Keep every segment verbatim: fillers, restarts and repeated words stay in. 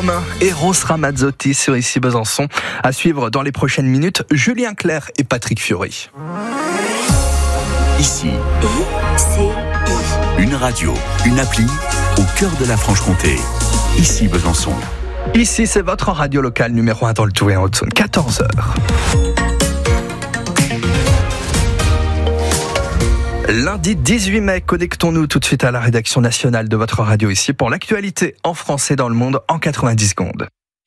Romain et Rose Ramazzotti sur Ici Besançon. À suivre dans les prochaines minutes, Julien Clerc et Patrick Fiori. Ici, I C I. Une radio, une appli au cœur de la Franche-Comté. Ici Besançon. Ici, c'est votre radio locale numéro un dans le Doubs et en Haute-Saône, quatorze heures. Lundi dix-huit mai, connectons-nous tout de suite à la rédaction nationale de votre radio ici pour l'actualité en français dans le monde en quatre-vingt-dix secondes.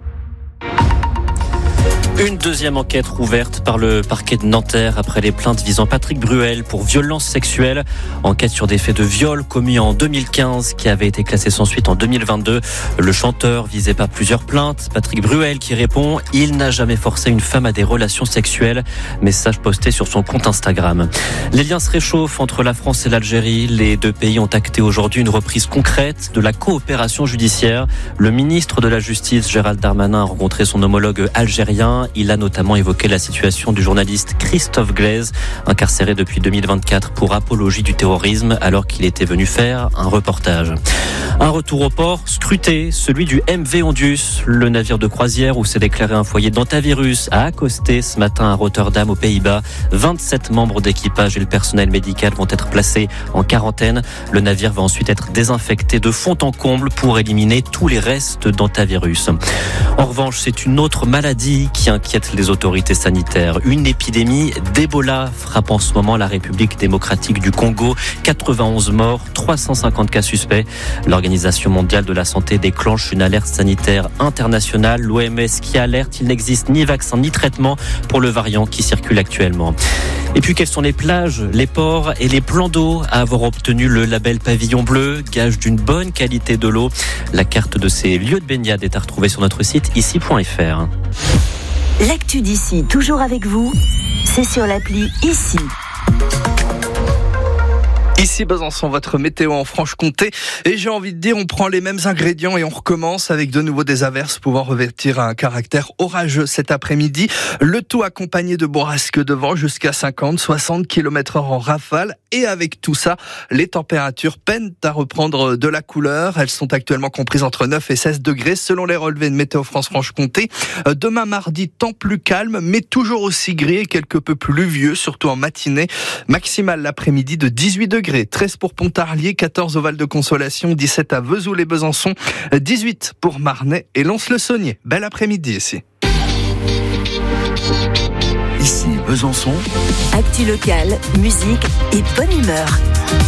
Une deuxième enquête rouverte par le parquet de Nanterre après les plaintes visant Patrick Bruel pour violence sexuelle. Enquête sur des faits de viol commis en deux mille quinze qui avaient été classés sans suite en deux mille vingt-deux. Le chanteur visé par plusieurs plaintes. Patrick Bruel qui répond « Il n'a jamais forcé une femme à des relations sexuelles ». Message posté sur son compte Instagram. Les liens se réchauffent entre la France et l'Algérie. Les deux pays ont acté aujourd'hui une reprise concrète de la coopération judiciaire. Le ministre de la Justice, Gérald Darmanin, a rencontré son homologue algérien. Il a notamment évoqué la situation du journaliste Christophe Glaise, incarcéré depuis deux mille vingt-quatre pour apologie du terrorisme alors qu'il était venu faire un reportage. Un retour au port scruté, celui du M V Ondius, le navire de croisière où s'est déclaré un foyer d'hantavirus, a accosté ce matin à Rotterdam aux Pays-Bas. vingt-sept membres d'équipage et le personnel médical vont être placés en quarantaine. Le navire va ensuite être désinfecté de fond en comble pour éliminer tous les restes d'hantavirus. En revanche, c'est une autre maladie qui inquiète les autorités sanitaires. Une épidémie d'Ebola frappe en ce moment la République démocratique du Congo. quatre-vingt-onze morts, trois cent cinquante cas suspects. L'Organisation mondiale de la santé déclenche une alerte sanitaire internationale. L'O M S qui alerte, il n'existe ni vaccin ni traitement pour le variant qui circule actuellement. Et puis, quelles sont les plages, les ports et les plans d'eau à avoir obtenu le label Pavillon Bleu, gage d'une bonne qualité de l'eau. La carte de ces lieux de baignade est à retrouver sur notre site ici point f r. L'actu d'ici, toujours avec vous, c'est sur l'appli Ici. Ici Besançon, votre météo en Franche-Comté. Et j'ai envie de dire, on prend les mêmes ingrédients et on recommence avec de nouveau des averses pouvant revêtir un caractère orageux cet après-midi. Le tout accompagné de bourrasques de vent jusqu'à cinquante, soixante kilomètres heure en rafale. Et avec tout ça, les températures peinent à reprendre de la couleur. Elles sont actuellement comprises entre neuf et seize degrés selon les relevés de Météo France Franche-Comté. Demain mardi, temps plus calme, mais toujours aussi gris et quelque peu pluvieux, surtout en matinée. Maximale l'après-midi de dix-huit degrés. treize pour Pontarlier, quatorze au Val-de-Consolation, dix-sept à Vesoul et Besançon, dix-huit pour Marnay et Lons-le-Saunier. Bel après-midi ici. Ici Besançon. Actu locale, musique et bonne humeur.